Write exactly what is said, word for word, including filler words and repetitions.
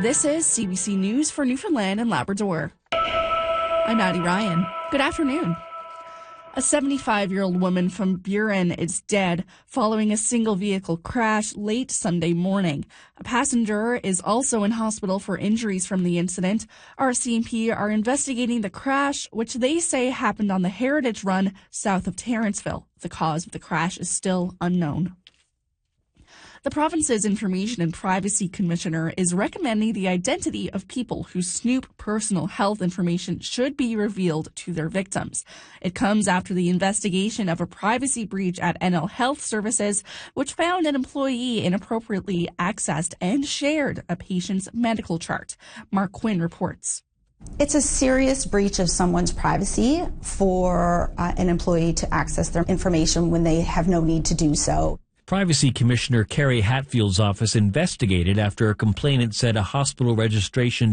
This is C B C News for Newfoundland and Labrador. I'm Maddie Ryan. Good afternoon. A seventy-five-year-old woman from Buren is dead following a single vehicle crash late Sunday morning. A passenger is also in hospital for injuries from the incident. R C M P are investigating the crash, which they say happened on the Heritage Run south of Terrenceville. The cause of the crash is still unknown. The province's Information and Privacy Commissioner is recommending the identity of people who snoop personal health information should be revealed to their victims. It comes after the investigation of a privacy breach at N L Health Services, which found an employee inappropriately accessed and shared a patient's medical chart. Mark Quinn reports. It's a serious breach of someone's privacy for uh, an employee to access their information when they have no need to do so. Privacy Commissioner Carrie Hatfield's office investigated after a complainant said a hospital registration